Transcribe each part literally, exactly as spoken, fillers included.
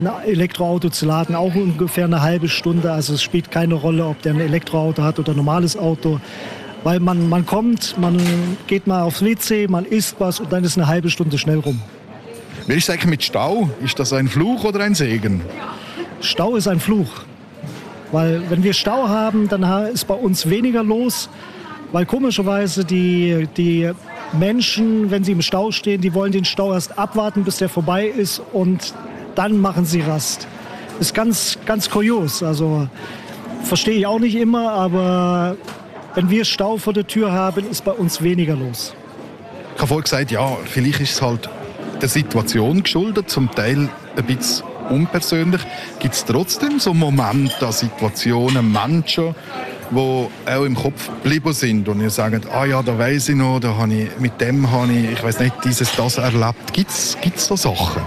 Ein Elektroauto zu laden, auch ungefähr eine halbe Stunde. Also es spielt keine Rolle, ob der ein Elektroauto hat oder ein normales Auto. Weil man, man kommt, man geht mal aufs W C, man isst was und dann ist eine halbe Stunde schnell rum. Wie ist es eigentlich mit Stau? Ist das ein Fluch oder ein Segen? Stau ist ein Fluch. Weil wenn wir Stau haben, dann ist bei uns weniger los. Weil komischerweise die, die Menschen, wenn sie im Stau stehen, die wollen den Stau erst abwarten, bis der vorbei ist und dann machen sie Rast. Ist ganz, ganz kurios. Also verstehe ich auch nicht immer, aber wenn wir Stau vor der Tür haben, ist bei uns weniger los. Ich habe vorhin gesagt, ja, vielleicht ist es halt der Situation geschuldet, zum Teil ein bisschen unpersönlich. Gibt es trotzdem so Momente, Situationen, Menschen, die auch im Kopf geblieben sind und ihr sagt, ah ja, da weiss ich noch, da habe ich, mit dem habe ich, ich weiss nicht, dieses, das erlebt. Gibt es so Sachen?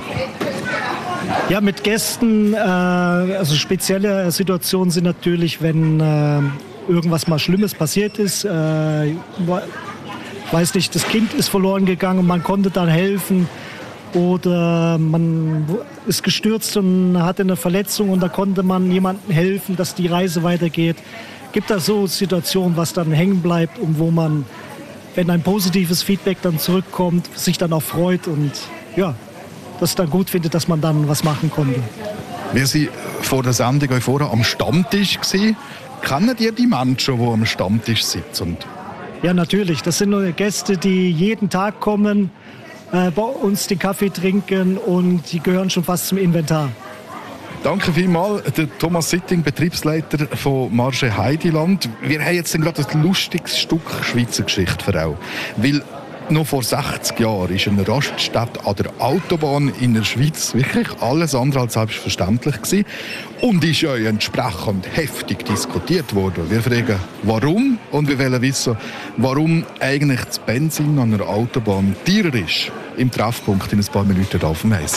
Ja, mit Gästen, äh, also spezielle Situationen sind natürlich, wenn äh, irgendwas mal Schlimmes passiert ist. Äh, ich weiß nicht, das Kind ist verloren gegangen und man konnte dann helfen. Oder man ist gestürzt und hatte eine Verletzung und da konnte man jemandem helfen, dass die Reise weitergeht. Gibt da so Situationen, was dann hängen bleibt und wo man, wenn ein positives Feedback dann zurückkommt, sich dann auch freut und ja, das dann gut findet, dass man dann was machen konnte. Wir sind vor der Sendung euch vorher am Stammtisch gewesen. Kennen ihr die Menschen, die am Stammtisch sitzen? Ja, natürlich. Das sind nur Gäste, die jeden Tag kommen, äh, bei uns den Kaffee trinken und die gehören schon fast zum Inventar. Danke vielmals, der Thomas Sitting, Betriebsleiter von Marché Heidiland. Wir haben jetzt gerade ein lustiges Stück Schweizer Geschichte für auch. Weil noch vor sechzig Jahren war eine Raststätte an der Autobahn in der Schweiz wirklich alles andere als selbstverständlich gewesen und ist ja entsprechend heftig diskutiert worden. Wir fragen, warum, und wir wollen wissen, warum eigentlich das Benzin an einer Autobahn teurer ist. Im Treffpunkt in ein paar Minuten auf dem Eis.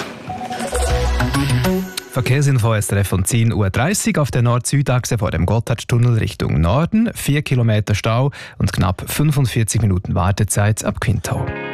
Verkehrsinfo S R F um zehn Uhr dreißig auf der Nord-Süd-Achse vor dem Gotthardtunnel Richtung Norden. vier Kilometer Stau und knapp fünfundvierzig Minuten Wartezeit ab Quintau.